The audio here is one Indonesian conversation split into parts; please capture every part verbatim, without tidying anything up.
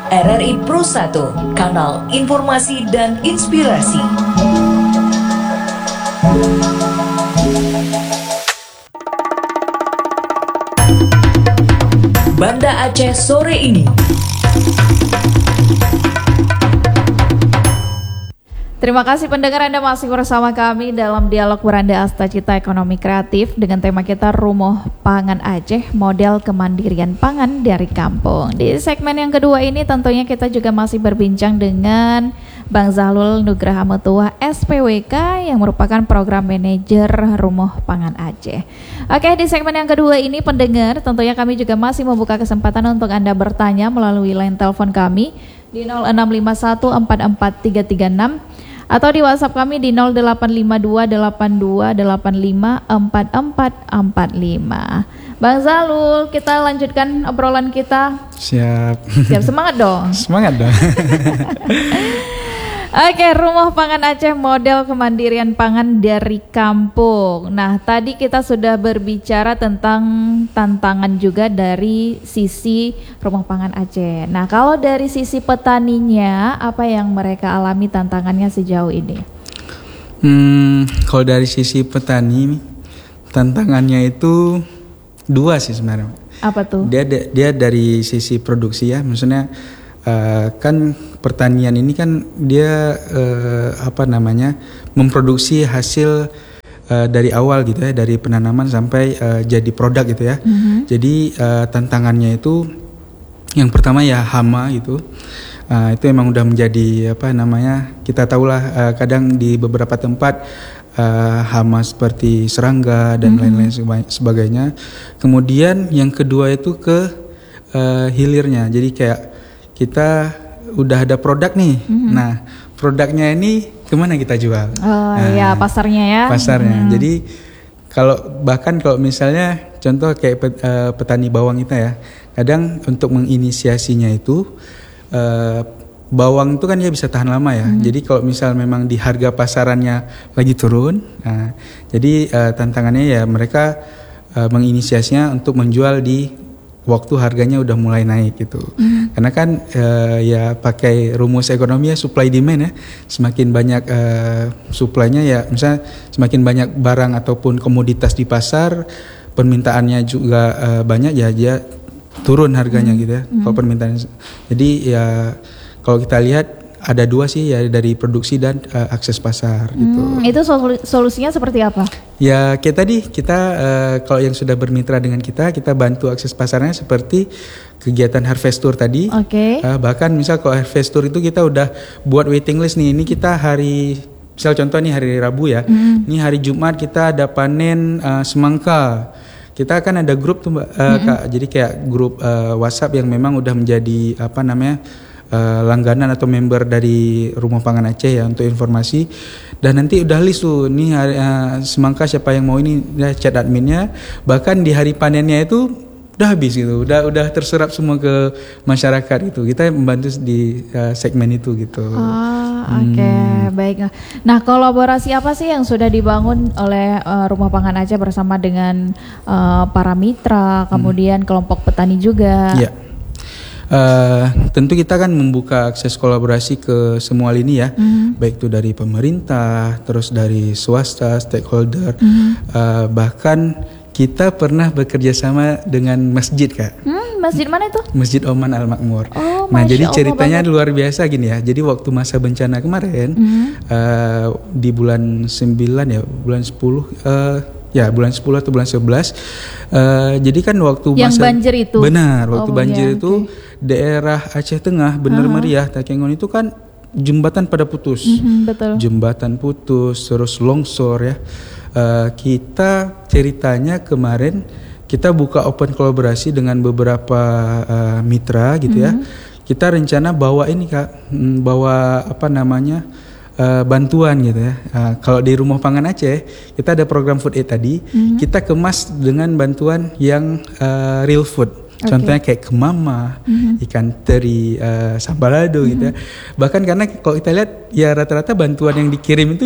R R I Pro satu, kanal informasi dan inspirasi. Banda Aceh sore ini. Terima kasih pendengar, Anda masih bersama kami dalam dialog Beranda Asta Cita Ekonomi Kreatif dengan tema kita Rumah Pangan Aceh, model kemandirian pangan dari kampung. Di segmen yang kedua ini tentunya kita juga masih berbincang dengan Bang Zahlul Nugraha Metuah S P W K yang merupakan program manajer Rumah Pangan Aceh. Oke, di segmen yang kedua ini pendengar, tentunya kami juga masih membuka kesempatan untuk Anda bertanya melalui line telepon kami di nol enam lima satu empat empat tiga tiga enam atau di WhatsApp kami di nol delapan lima dua delapan dua delapan lima empat empat empat lima. Bang Zahlul, kita lanjutkan obrolan kita. Siap. Siap, semangat dong. Semangat dong. Oke, Rumah Pangan Aceh, model kemandirian pangan dari kampung. Nah, tadi kita sudah berbicara tentang tantangan juga dari sisi Rumah Pangan Aceh. Nah, kalau dari sisi petaninya, apa yang mereka alami tantangannya sejauh ini? Hmm, kalau dari sisi petani, tantangannya itu dua sih sebenarnya. Apa tuh? Dia dia dari sisi produksi ya, maksudnya uh, kan pertanian ini kan dia uh, apa namanya memproduksi hasil uh, dari awal gitu ya, dari penanaman sampai uh, jadi produk gitu ya. Mm-hmm. Jadi uh, tantangannya itu yang pertama ya hama gitu. Uh, itu emang udah menjadi apa namanya, kita tahulah uh, kadang di beberapa tempat uh, hama seperti serangga dan mm-hmm. lain-lain sebagainya. Kemudian yang kedua itu ke uh, hilirnya. Jadi kayak kita udah ada produk nih. Mm-hmm. Nah, produknya ini kemana kita jual? Oh nah, iya, pasarnya ya. Pasarnya. Mm. Jadi kalau bahkan kalau misalnya contoh kayak pet, uh, petani bawang kita ya, kadang untuk menginisiasinya itu uh, bawang itu kan dia bisa tahan lama ya. Mm. Jadi kalau misal memang di harga pasarannya lagi turun, nah, jadi uh, tantangannya ya mereka uh, menginisiasinya untuk menjual di waktu harganya udah mulai naik gitu. Mm. Karena kan uh, ya pakai rumus ekonomi ya supply demand ya. Semakin banyak uh, supply-nya ya, misalnya semakin banyak barang ataupun komoditas di pasar, permintaannya juga uh, banyak ya dia turun harganya mm. gitu ya. Mm. Kalau permintaan. Jadi ya kalau kita lihat ada dua sih ya, dari produksi dan uh, akses pasar gitu. Hmm, itu sol- solusinya seperti apa? Ya kayak tadi kita uh, kalau yang sudah bermitra dengan kita, kita bantu akses pasarnya seperti kegiatan Harvest Tour tadi. Oke. Okay. Uh, bahkan misal kalau Harvest Tour itu kita udah buat waiting list nih. Ini kita hari, misal contoh nih hari Rabu ya. Hmm. Ini hari Jumat kita ada panen uh, semangka. Kita kan ada grup tuh Mbak, uh, hmm. Kak. Jadi kayak grup uh, WhatsApp yang memang udah menjadi apa namanya, Uh, langganan atau member dari Rumah Pangan Aceh ya untuk informasi. Dan nanti udah list tuh nih hari, uh, semangka siapa yang mau, ini udah chat adminnya. Bahkan di hari panennya itu udah habis gitu, udah udah terserap semua ke masyarakat gitu. Kita membantu di uh, segmen itu gitu. Oh, oke, okay. hmm. Baik. Nah, kolaborasi apa sih yang sudah dibangun oleh uh, Rumah Pangan Aceh bersama dengan uh, para mitra, kemudian hmm. kelompok petani juga? Iya. Uh, tentu kita kan membuka akses kolaborasi ke semua lini ya, mm-hmm. baik itu dari pemerintah, terus dari swasta, stakeholder, mm-hmm. uh, bahkan kita pernah bekerja sama dengan masjid Kak. Hmm, masjid mana itu? Masjid Oman Al Makmur. Oh, nah jadi ceritanya banget. Luar biasa gini ya. Jadi waktu masa bencana kemarin, mm-hmm. uh, di bulan sembilan ya, bulan sepuluh. Uh, Ya bulan sepuluh atau bulan sebelas. Uh, jadi kan waktu yang masa banjir itu. Benar, waktu oh, banjir ya, itu okay. daerah Aceh Tengah, Bener uh-huh. Meriah, Takengon itu kan jembatan pada putus. Mm-hmm, betul. Jembatan putus, terus longsor ya. Uh, kita ceritanya kemarin kita buka open kolaborasi dengan beberapa uh, mitra gitu mm-hmm. ya. Kita rencana bawa ini Kak, bawa apa namanya? Uh, bantuan gitu ya. Uh, kalau di Rumah Pangan Aceh kita ada program Food Aid tadi, mm-hmm. kita kemas dengan bantuan yang uh, real food. Okay. Contohnya kayak kemama, mm-hmm. ikan teri, uh, sambalado mm-hmm. gitu ya. Bahkan karena kalau kita lihat ya rata-rata bantuan yang dikirim itu ya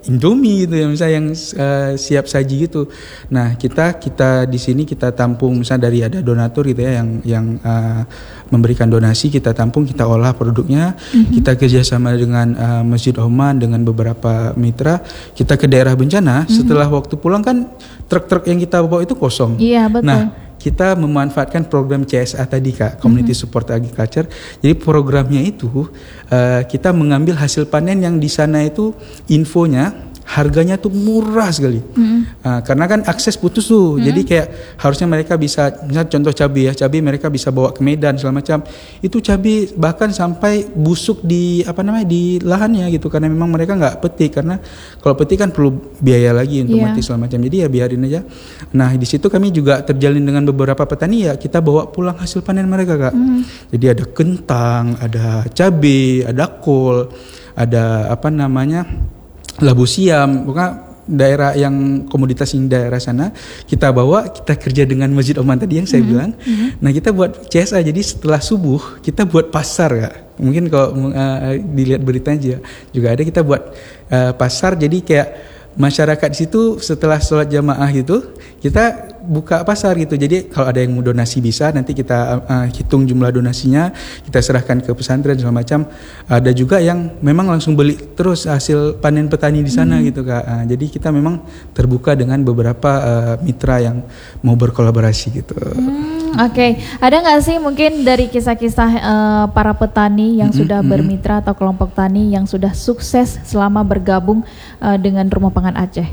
Indomie gitu ya, misalnya yang uh, siap saji gitu. Nah kita kita di sini kita tampung misalnya dari ada donatur gitu ya yang yang uh, memberikan donasi, kita tampung, kita olah produknya, mm-hmm. kita kerjasama dengan uh, Masjid Oman dengan beberapa mitra, kita ke daerah bencana. Mm-hmm. Setelah waktu pulang kan truk-truk yang kita bawa itu kosong. Iya betul. Nah kita memanfaatkan program C S A tadi Kak, Community mm-hmm. Support Agriculture. Jadi programnya itu uh, kita mengambil hasil panen yang di sana itu infonya harganya tuh murah sekali. Mm-hmm. uh, karena kan akses putus tuh. Mm-hmm. Jadi kayak harusnya mereka bisa, misalnya contoh cabai ya, cabai mereka bisa bawa ke Medan segala macam. Itu cabai bahkan sampai busuk di apa namanya di lahannya gitu, karena memang mereka nggak petik, karena kalau petik kan perlu biaya lagi untuk yeah. mati segala macam. Jadi ya biarin aja. Nah di situ kami juga terjalin dengan beberapa petani ya, kita bawa pulang hasil panen mereka Kak. Mm-hmm. Jadi ada kentang, ada cabai, ada kol, ada apa namanya labu siam, pokoknya daerah yang komoditas yang daerah sana kita bawa, kita kerja dengan Masjid Oman tadi yang saya mm-hmm. bilang. Mm-hmm. Nah kita buat C S A, jadi setelah subuh kita buat pasar Kak. Mungkin kalau uh, dilihat beritanya juga ada, kita buat uh, pasar, jadi kayak masyarakat di situ setelah sholat jamaah gitu kita buka pasar gitu. Jadi kalau ada yang mau donasi bisa, nanti kita uh, hitung jumlah donasinya, kita serahkan ke pesantren segala macam. Ada juga yang memang langsung beli terus hasil panen petani di sana hmm. gitu Kak. Uh, jadi kita memang terbuka dengan beberapa uh, mitra yang mau berkolaborasi gitu. Hmm, Oke, okay. Ada nggak sih mungkin dari kisah-kisah uh, para petani yang hmm, sudah hmm. bermitra atau kelompok tani yang sudah sukses selama bergabung uh, dengan Rumah Pangan Aceh?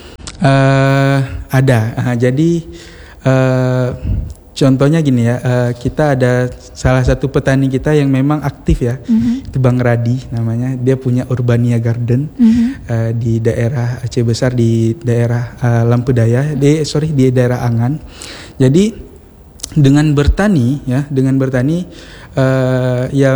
Uh, ada, uh, jadi uh, contohnya gini ya, uh, kita ada salah satu petani kita yang memang aktif ya, mm-hmm. itu Bang Radi namanya, dia punya Urbania Garden mm-hmm. uh, di daerah Aceh Besar, di daerah uh, Lampedaya, di sorry di daerah Angan. Jadi dengan bertani ya, dengan bertani uh, ya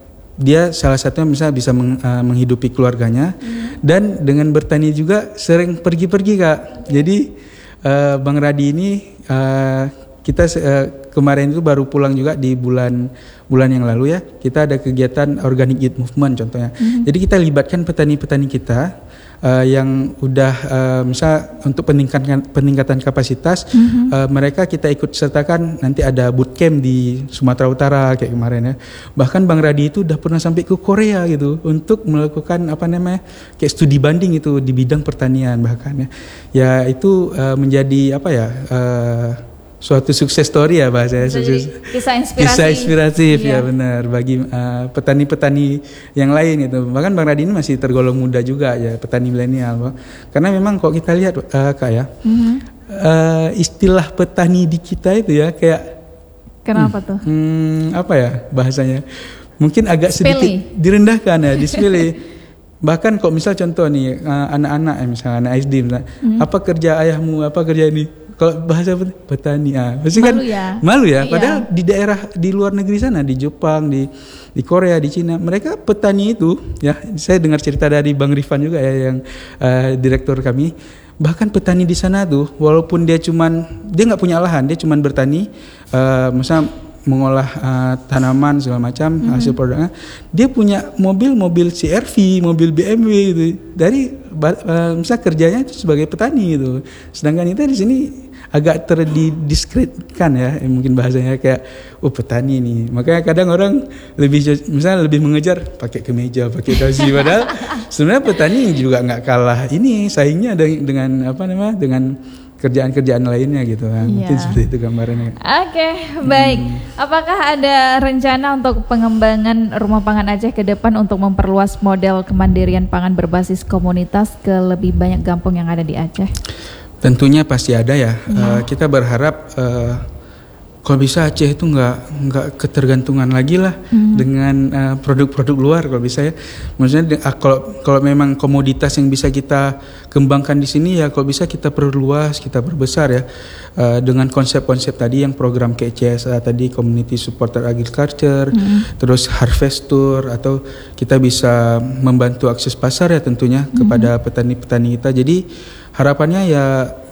dia salah satunya misalnya bisa meng, uh, menghidupi keluarganya, hmm. dan dengan bertani juga sering pergi-pergi Kak. Jadi uh, Bang Radi ini uh, kita uh, kemarin itu baru pulang juga di bulan bulan yang lalu ya. Kita ada kegiatan Organic Youth Movement contohnya. Hmm. Jadi kita libatkan petani-petani kita uh, yang udah uh, misal untuk peningkatan peningkatan kapasitas, mm-hmm. uh, mereka kita ikut sertakan, nanti ada bootcamp di Sumatera Utara kayak kemarin ya. Bahkan Bang Radi itu udah pernah sampai ke Korea gitu untuk melakukan apa namanya kayak studi banding itu di bidang pertanian bahkan ya. Ya itu uh, menjadi apa ya? Uh, suatu sukses story ya bahasanya, sukses, kisah inspirasi, kisah inspiratif iya. ya benar bagi uh, petani-petani yang lain itu. Bahkan Bang Radi ini masih tergolong muda juga ya, petani milenial. Karena memang kalau kita lihat uh, Kak ya, mm-hmm. uh, istilah petani di kita itu ya kayak kenapa hmm, tuh? Hmm, apa ya bahasanya? Mungkin agak Spelling. sedikit direndahkan ya, disepele. Bahkan kalau misal contoh nih uh, anak-anak eh, misalnya anak S D misalnya, mm-hmm. apa kerja ayahmu, apa kerja ini? Kalau bahasa petani, ah, pasti kan malu ya. Malu ya. Padahal iya. di daerah di luar negeri sana, di Jepang, di di Korea, di Cina, mereka petani itu, ya. Saya dengar cerita dari Bang Rifan juga ya, yang uh, direktur kami. Bahkan petani di sana tuh, walaupun dia cuman dia nggak punya lahan, dia cuman bertani, uh, misalnya mengolah uh, tanaman segala macam mm-hmm. hasil produknya, dia punya mobil-mobil C R V, mobil B M W gitu. Dari uh, misalnya kerjanya itu sebagai petani gitu. Sedangkan kita di sini agak terdiskreditkan ya, mungkin bahasanya kayak oh petani nih. Makanya kadang orang lebih misalnya lebih mengejar pakai kemeja, pakai dasi, padahal sebenarnya petani juga nggak kalah ini saingnya dengan apa namanya dengan kerjaan-kerjaan lainnya gitu kan. Iya. Mungkin seperti itu gambarannya. Oke, okay, baik. Hmm. Apakah ada rencana untuk pengembangan Rumah Pangan Aceh ke depan untuk memperluas model kemandirian pangan berbasis komunitas ke lebih banyak kampung yang ada di Aceh? Tentunya pasti ada ya. Hmm. Uh, kita berharap uh, kalau bisa Aceh itu nggak nggak ketergantungan lagi lah hmm. dengan uh, produk-produk luar kalau bisa ya. Maksudnya uh, kalau kalau memang komoditas yang bisa kita kembangkan di sini ya kalau bisa kita perluas, kita perbesar ya uh, dengan konsep-konsep tadi yang program kayak C S A tadi, Community Supported Agriculture, hmm. terus Harvest Tour, atau kita bisa membantu akses pasar ya tentunya hmm. kepada petani-petani kita. Jadi harapannya ya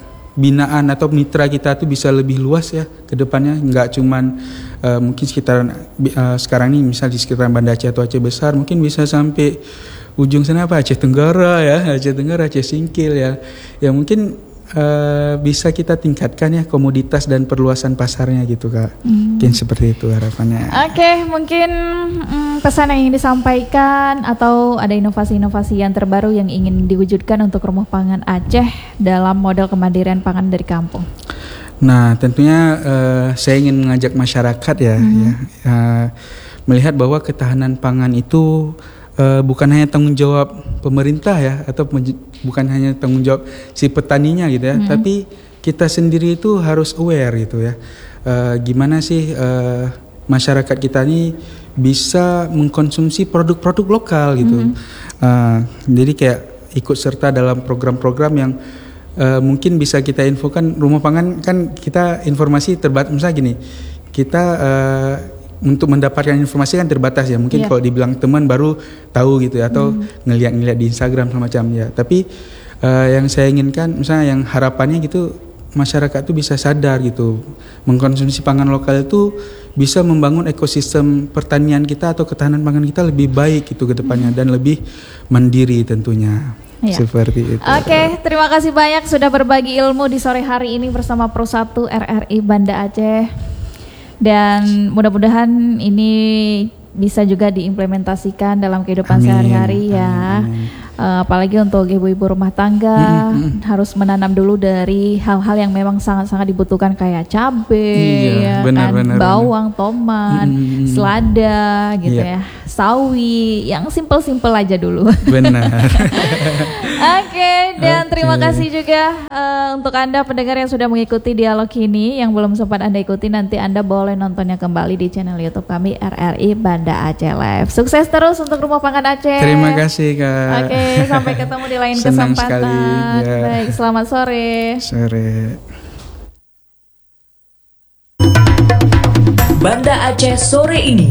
binaan atau mitra kita tuh bisa lebih luas ya ke depannya, nggak cuman uh, mungkin sekitar uh, sekarang ini misal di sekitaran Banda Aceh atau Aceh Besar, mungkin bisa sampai ujung sana apa Aceh Tenggara ya, Aceh Tenggara, Aceh Singkil ya. Ya mungkin uh, bisa kita tingkatkan ya komoditas dan perluasan pasarnya gitu Kak. Hmm. Mungkin seperti itu harapannya. Oke, okay, mungkin mm, pesan yang ingin disampaikan atau ada inovasi-inovasi yang terbaru yang ingin diwujudkan untuk Rumah Pangan Aceh dalam model kemandirian pangan dari kampung. Nah, tentunya uh, saya ingin mengajak masyarakat ya, hmm. ya uh, melihat bahwa ketahanan pangan itu uh, bukan hanya tanggung jawab pemerintah ya, atau bukan hanya tanggung jawab si petaninya gitu ya, hmm. tapi kita sendiri itu harus aware gitu ya. Uh, gimana sih uh, masyarakat kita ini bisa mengkonsumsi produk-produk lokal gitu. Hmm. Uh, jadi kayak ikut serta dalam program-program yang Uh, mungkin bisa kita infokan. Rumah pangan kan kita informasi terbatas, misalnya gini, kita uh, untuk mendapatkan informasi kan terbatas ya, mungkin yeah. kalau dibilang teman baru tahu gitu ya, atau mm. ngeliat-ngeliat di Instagram semacam ya. Tapi uh, yang saya inginkan, misalnya yang harapannya gitu, masyarakat itu bisa sadar gitu, mengkonsumsi pangan lokal itu bisa membangun ekosistem pertanian kita atau ketahanan pangan kita lebih baik gitu ke depannya, mm. dan lebih mandiri tentunya. Ya. Seperti itu. Oke, okay, terima kasih banyak sudah berbagi ilmu di sore hari ini bersama Pro satu R R I Banda Aceh. Dan mudah-mudahan ini bisa juga diimplementasikan dalam kehidupan amin, sehari-hari ya. Amin. Uh, apalagi untuk ibu-ibu rumah tangga, mm-hmm. harus menanam dulu dari hal-hal yang memang sangat-sangat dibutuhkan kayak cabai, iya, ya benar, kan? benar, bawang, benar. tomat, mm-hmm. selada, gitu yeah. ya, sawi, yang simpel-simpel aja dulu. Benar. Oke, okay, dan okay. terima kasih juga uh, untuk Anda pendengar yang sudah mengikuti dialog ini. Yang belum sempat Anda ikuti, nanti Anda boleh nontonnya kembali di channel YouTube kami R R I Banda Aceh Live. Sukses terus untuk Rumah Pangan Aceh. Terima kasih Kak. Oke. Okay. Sampai ketemu di lain Senang kesempatan. Sekali, ya. Baik, selamat sore. Sore. Banda Aceh sore ini.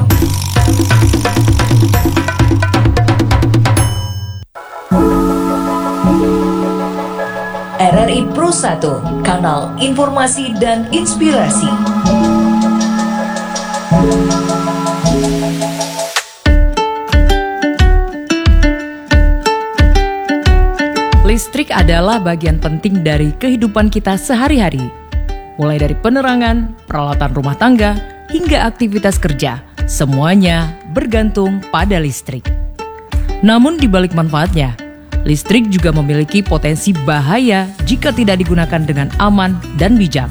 R R I Pro satu, kanal informasi dan inspirasi. Listrik adalah bagian penting dari kehidupan kita sehari-hari. Mulai dari penerangan, peralatan rumah tangga, hingga aktivitas kerja, semuanya bergantung pada listrik. Namun di balik manfaatnya, listrik juga memiliki potensi bahaya jika tidak digunakan dengan aman dan bijak.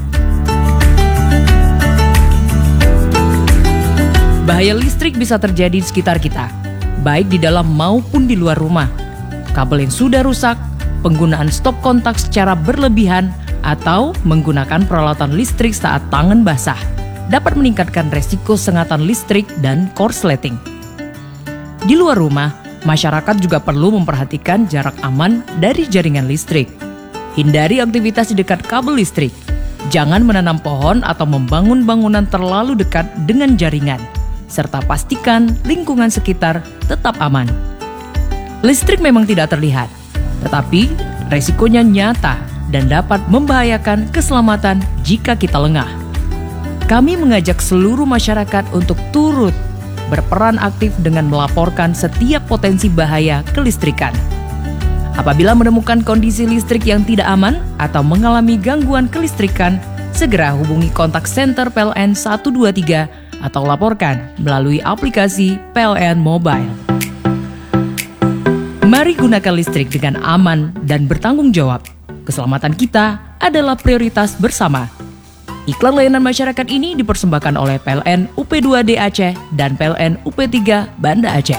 Bahaya listrik bisa terjadi di sekitar kita, baik di dalam maupun di luar rumah. Kabel yang sudah rusak, penggunaan stop kontak secara berlebihan, atau menggunakan peralatan listrik saat tangan basah dapat meningkatkan resiko sengatan listrik dan korsleting. Di luar rumah, masyarakat juga perlu memperhatikan jarak aman dari jaringan listrik. Hindari aktivitas di dekat kabel listrik. Jangan menanam pohon atau membangun bangunan terlalu dekat dengan jaringan, serta pastikan lingkungan sekitar tetap aman. Listrik memang tidak terlihat, tetapi resikonya nyata dan dapat membahayakan keselamatan jika kita lengah. Kami mengajak seluruh masyarakat untuk turut berperan aktif dengan melaporkan setiap potensi bahaya kelistrikan. Apabila menemukan kondisi listrik yang tidak aman atau mengalami gangguan kelistrikan, segera hubungi kontak center P L N satu dua tiga atau laporkan melalui aplikasi P L N Mobile. Mari gunakan listrik dengan aman dan bertanggung jawab. Keselamatan kita adalah prioritas bersama. Iklan layanan masyarakat ini dipersembahkan oleh P L N U P dua D Aceh dan P L N U P tiga Banda Aceh.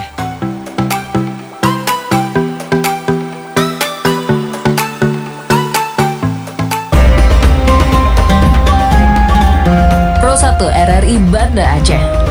Pro satu R R I Banda Aceh.